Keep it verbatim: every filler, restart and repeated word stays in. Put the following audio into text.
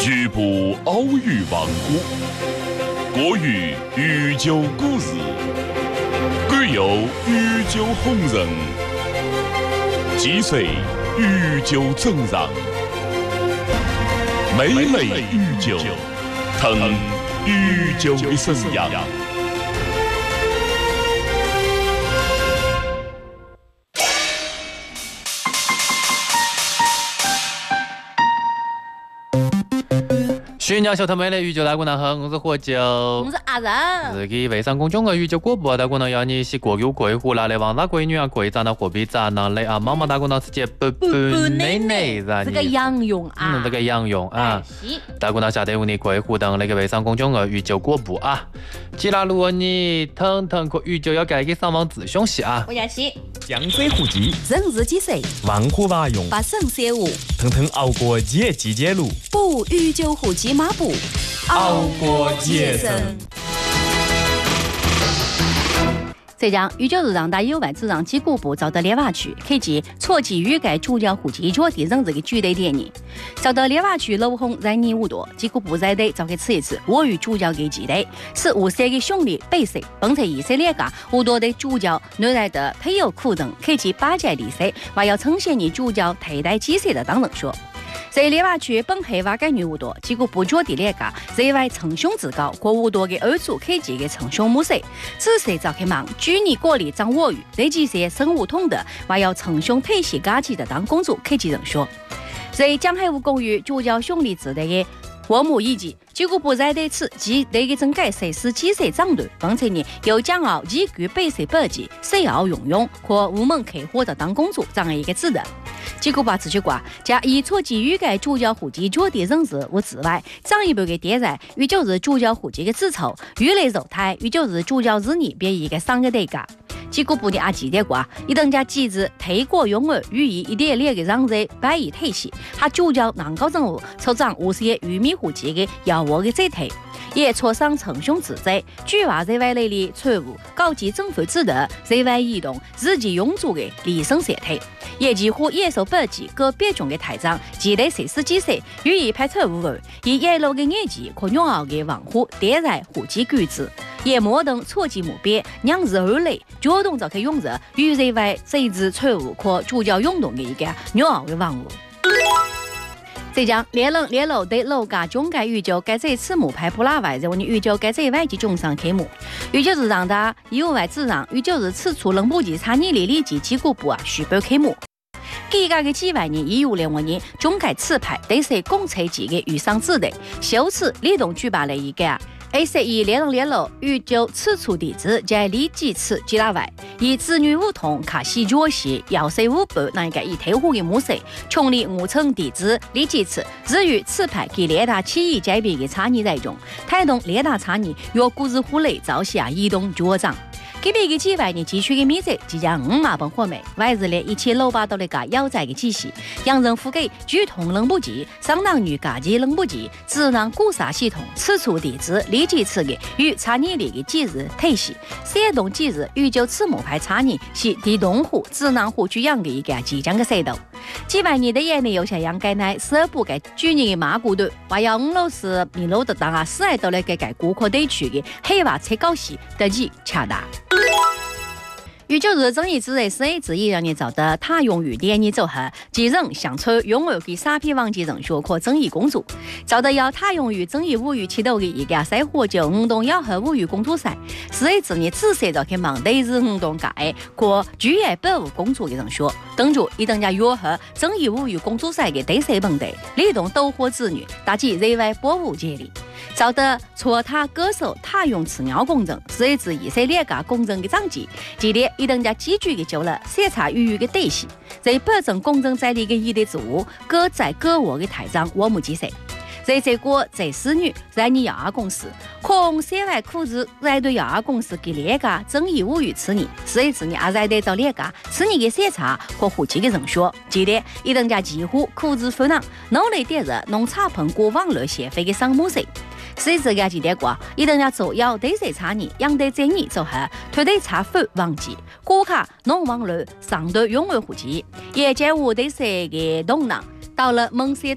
局部偶遇亡古，国语豫酒故事，贵有豫酒红人，几岁豫酒正让，美美豫酒，腾豫酒的生阳。 新疆小特美的豫酒大姑娘好，我是喝酒， 我是阿仁。 自己微商公众号豫酒广播大姑娘要你是过有贵户拿来王大闺女啊，贵长的货币长那类啊，妈妈大姑娘是接不不奶奶让你这个洋用啊， 嗯，这个洋用啊，大姑娘下得有你贵户等那个微商公众号豫酒广播啊，既然如果你腾腾可豫酒要改给上网自凶戏啊， 我也是。 江水湖记， 人日几岁？ 万户瓦用， 八省三五， 腾腾熬过节季节路， 补豫酒湖记马步， 熬过节生。 浙江豫酒日让大有外自让几古部遭到列瓦区，可见错记语改主教户籍脚地人这个具体点呢。遭到列瓦区楼红在年五多，几古部在地召开此一次我与主教的祭地，是五岁的兄弟北色，本在以色列家五多的主教内来的配有苦等，可见八届历史，还要呈现你主教替代祭祀的当人说。在列瓦区本黑瓦改女无多，结果不脚地列家，在外称兄之高，过无多的儿族可见的称兄母色，此时召开忙，举你国力掌握于，这几些生物通的，还要称兄配系家己的当公主，可见人说，在江海无公寓主教兄弟之类的。我母以及结果不在对此，即那个整改谁是几岁长短，并且呢又将傲几句北水北极，谁要用用或无门开火的当公主，这样一个字的。结果把此句话加以错记语改主教户籍脚地人日无之外，上一步的点在与就是主教户籍的字凑，与类肉态与就是主教日年别一个三个代价。结果不的阿记得过，一等家机制推过用儿寓意一点点的让人摆以退席，他主教能够任务抽长五十个玉米户籍的要我的这推。也挫伤称兄之罪，举话在外来的错误，高级政府制的在外移动自己永驻的理生社体，也几乎野兽本级个别种的台长，记得谁是几岁，予以排错误儿，以野路的眼睛可用熬的王户点在户籍举子，也莫等错记目标，两日而内主动召开用日，与在外这次错误可主教运动的一个牛熬的王物。浙江猎人猎楼对楼价中改豫酒改这次木牌不拉外，在我们豫酒改这外籍中上开幕，豫酒日让大有外自让，豫酒日此处能不及差你里里及几股部啊续报开幕。几个的几万年一五年我年中改此牌对是公车级的豫商之类，修此立动举办了一个啊。A C 以猎人猎楼豫酒此处地址在里几次几拉外，以子女梧桐卡西脚西要塞五百那个以退户的模式，穷力五层地址里几次，至于此牌给列大起义改变的差异在中，推动列大差异若股日户内造下移动脚掌。给别个几万年继续的米色，即将五马本火梅，外日的一切老巴到的个腰在的体系，洋人夫给剧痛冷不及，上男女家己冷不及，智能固杀系统，此处地址立即次的与差异里的几日体系，写动几日与就此木牌差异是地动户智能户居养的一个即将的赛道。几万年的眼内有下养改乃十二部给居年的马骨头，还要五楼是米楼的当啊，四爱到来给改顾客地区的黑瓦车高系得以恰达。豫酒日争议之类是 A 之一让你找的他用语点你走后，几人想出拥有给沙皮王级人学可争议公主，找的要他用语争议无语起头的一个赛火酒运动要和无语公主赛，是 A 之你仔细找看忙的日运动改可居也保护公主的人学，等住一等家约和争议无语公主赛的对赛本地，立动斗火子女，打击人外保护接力。找的错他歌手他用此鸟公正，是一支以色列家公正的长记，记得一等家几句的救了写查语语的对象，在保证公正在理的一的职务，各在各我的台长我们记谁。在这个在侍女在你要公司，可用写外苦字在对要公司给列家争议无语此你，是一次你啊在对到列家此你的写查和户籍的人说，记得一等家几乎苦字分囊，努力点热农产品过网络协会的商母谁。谁这个记得过？一等要做要对谁查你，养对这你做后，推对查否忘记，国卡农网络上的永远户籍，也将我对谁的动荡，到了某些。